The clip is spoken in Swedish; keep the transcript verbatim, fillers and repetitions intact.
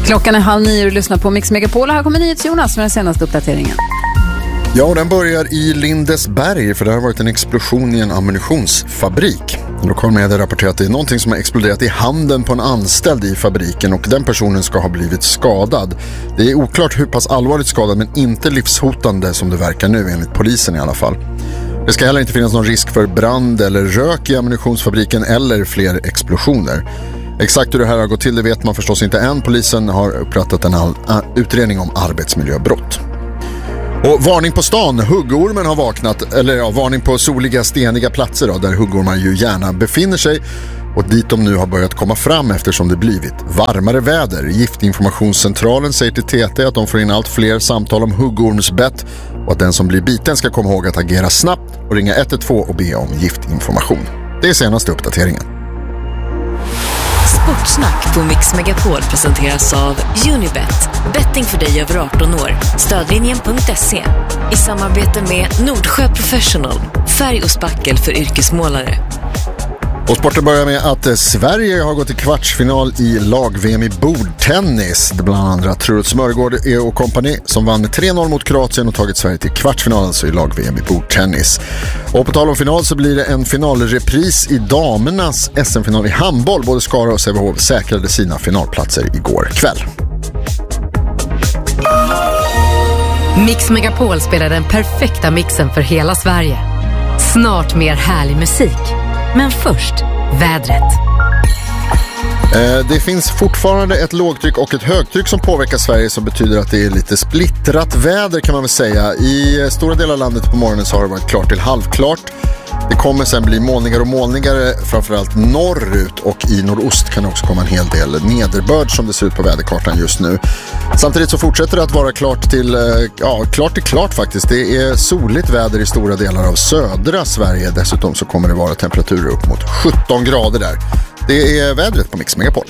Klockan är halv nio och lyssnar på Mix Megapol. Här kommer NyhetsJonas med den senaste uppdateringen. Ja, och den börjar i Lindesberg, för det har varit en explosion i en ammunitionsfabrik. Lokalmedia rapporterar att det är någonting som har exploderat i handen på en anställd i fabriken och den personen ska ha blivit skadad. Det är oklart hur pass allvarligt skadad, men inte livshotande som det verkar nu enligt polisen i alla fall. Det ska heller inte finnas någon risk för brand eller rök i ammunitionsfabriken eller fler explosioner. Exakt hur det här har gått till det vet man förstås inte än. Polisen har upprättat en all- utredning om arbetsmiljöbrott. Och varning på stan, huggormen har vaknat, eller ja, varning på soliga steniga platser då, där huggormar ju gärna befinner sig och dit de nu har börjat komma fram eftersom det blivit varmare väder. Giftinformationscentralen säger till T T att de får in allt fler samtal om huggormsbett och att den som blir biten ska komma ihåg att agera snabbt och ringa ett ett två och be om giftinformation. Det är senaste uppdateringen. Sportsnack på Mix Megapol presenteras av Unibet. Betting för dig över arton år. Stödlinjen punkt se. I samarbete med Nordsjö Professional. Färg och spackel för yrkesmålare. Och sporten börjar med att Sverige har gått till kvartsfinal i lag-V M i bordtennis. Det bland andra Truls Mörgård och kompani som vann med tre noll mot Kroatien och tagit Sverige till kvartsfinal alltså i lag-V M i bordtennis. Och på tal om final så blir det en finalrepris i damernas S M-final i handboll. Både Skara och Sävehof säkrade sina finalplatser igår kväll. Mix Megapol spelar den perfekta mixen för hela Sverige. Snart mer härlig musik. Men först, vädret. Det finns fortfarande ett lågtryck och ett högtryck som påverkar Sverige som betyder att det är lite splittrat väder kan man väl säga. I stora delar av landet på morgonen så har det varit klart till halvklart. Det kommer sen bli molnigare och molnigare framförallt norrut och i nordost kan det också komma en hel del nederbörd som det ser ut på väderkartan just nu. Samtidigt så fortsätter det att vara klart till, ja, klart till klart faktiskt. Det är soligt väder i stora delar av södra Sverige. Dessutom så kommer det vara temperaturer upp mot sjutton grader där. Det är vädret på Mix Megapol.